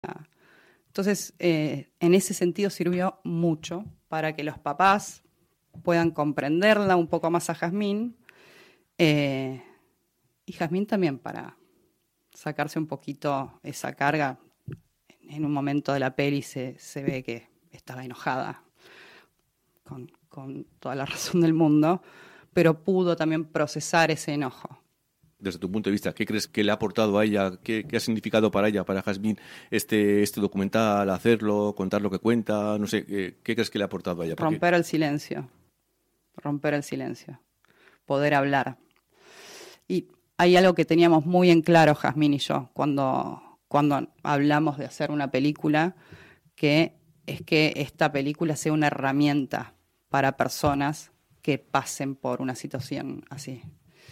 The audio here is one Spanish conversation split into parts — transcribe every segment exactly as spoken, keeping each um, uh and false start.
Entonces, eh, en ese sentido sirvió mucho para que los papás puedan comprenderla un poco más a Jazmín, eh, y Jazmín también para sacarse un poquito esa carga. En un momento de la peli se, se ve que estaba enojada con, con toda la razón del mundo, pero pudo también procesar ese enojo. Desde tu punto de vista, ¿qué crees que le ha aportado a ella? ¿Qué, qué ha significado para ella, para Jazmín, este, este documental, hacerlo, contar lo que cuenta? No sé, ¿qué, qué crees que le ha aportado a ella? Romper Porque... el silencio. Romper el silencio. Poder hablar. Y hay algo que teníamos muy en claro, Jazmín y yo, cuando, cuando hablamos de hacer una película, que es que esta película sea una herramienta para personas que pasen por una situación así.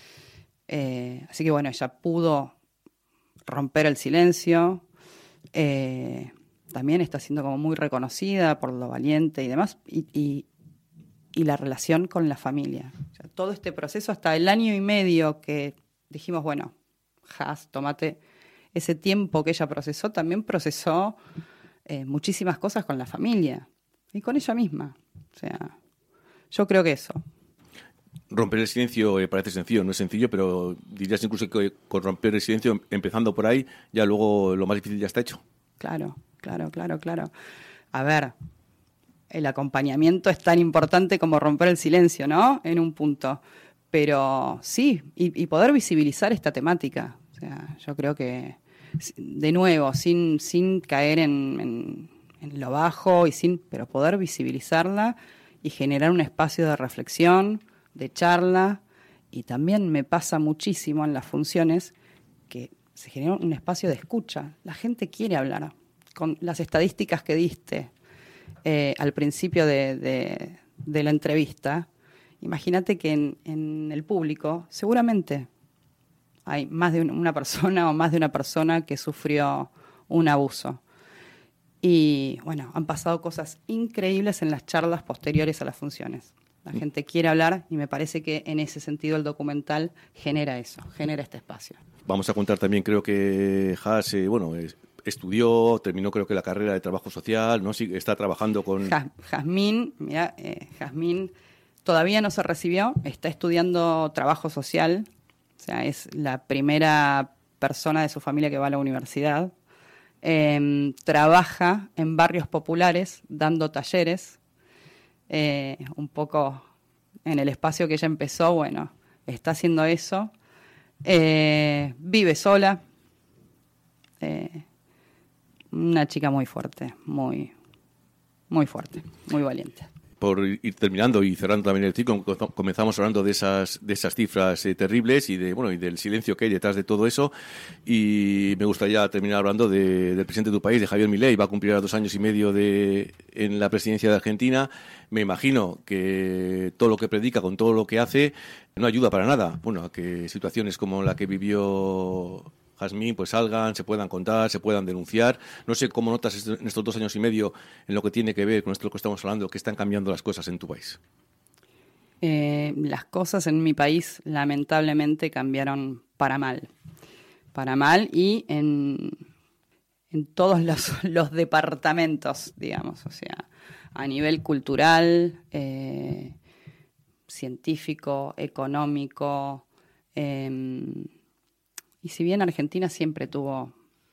Eh, así que bueno, ella pudo romper el silencio, eh, también está siendo como muy reconocida por lo valiente y demás, y, y, y la relación con la familia. O sea, todo este proceso, hasta el año y medio que dijimos, bueno, Jaz, tómate ese tiempo que ella procesó, también procesó eh, muchísimas cosas con la familia y con ella misma. O sea, yo creo que eso. Romper el silencio eh, parece sencillo, no es sencillo, pero dirías incluso que con romper el silencio, empezando por ahí, ya luego lo más difícil ya está hecho. Claro, claro, claro, claro. A ver, el acompañamiento es tan importante como romper el silencio, ¿no? En un punto. Pero sí, y, y poder visibilizar esta temática. O sea, yo creo que, de nuevo, sin, sin caer en, en, en lo bajo, y sin, pero poder visibilizarla y generar un espacio de reflexión, de charla, y también me pasa muchísimo en las funciones que se genera un espacio de escucha. La gente quiere hablar. Con las estadísticas que diste eh, al principio de, de, de la entrevista, imagínate que en, en el público seguramente hay más de una persona o más de una persona que sufrió un abuso. Y bueno, han pasado cosas increíbles en las charlas posteriores a las funciones. La gente quiere hablar y me parece que en ese sentido el documental genera eso, genera este espacio. Vamos a contar también, creo que Jaz, eh, bueno, es, estudió, terminó creo que la carrera de trabajo social, ¿no? Sí, está trabajando con... Jazmín, mira, eh, Jazmín todavía no se recibió, está estudiando trabajo social, o sea, es la primera persona de su familia que va a la universidad. Eh, trabaja en barrios populares dando talleres. Eh, un poco en el espacio que ella empezó, bueno, está haciendo eso. Eh, vive sola. Eh, una chica muy fuerte, muy, muy fuerte, muy valiente. Por ir terminando y cerrando también el ciclo, comenzamos hablando de esas de esas cifras eh, terribles y de bueno y del silencio que hay detrás de todo eso, y me gustaría terminar hablando de, del presidente de tu país, de Javier Milei. Va a cumplir ahora dos años y medio de en la presidencia de Argentina. Me imagino que todo lo que predica con todo lo que hace no ayuda para nada, bueno, a que situaciones como la que vivió Jazmín pues salgan, se puedan contar, se puedan denunciar. No sé cómo notas en estos dos años y medio en lo que tiene que ver con esto que estamos hablando, que están cambiando las cosas en tu país. Eh, las cosas en mi país lamentablemente cambiaron para mal. Para mal y en, en todos los, los departamentos, digamos. O sea, a nivel cultural, eh, científico, económico. Eh, Y si bien Argentina siempre tuvo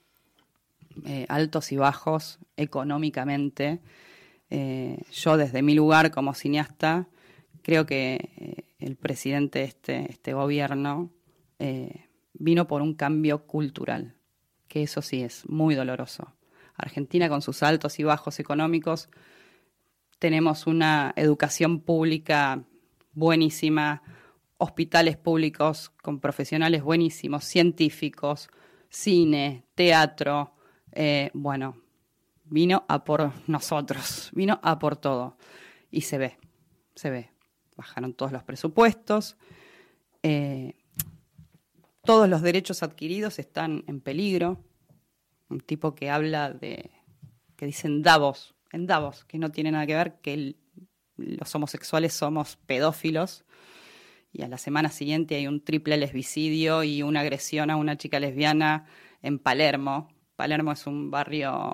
eh, altos y bajos económicamente, eh, yo desde mi lugar como cineasta creo que eh, el presidente de este, este gobierno eh, vino por un cambio cultural, que eso sí es muy doloroso. Argentina con sus altos y bajos económicos, tenemos una educación pública buenísima, hospitales públicos con profesionales buenísimos, científicos, cine, teatro. Eh, bueno, vino a por nosotros, vino a por todo. Y se ve, se ve. Bajaron todos los presupuestos. Eh, todos los derechos adquiridos están en peligro. Un tipo que habla de, que dicen Davos, en Davos, que no tiene nada que ver, que el, los homosexuales somos pedófilos. Y a la semana siguiente hay un triple lesbicidio y una agresión a una chica lesbiana en Palermo. Palermo es un barrio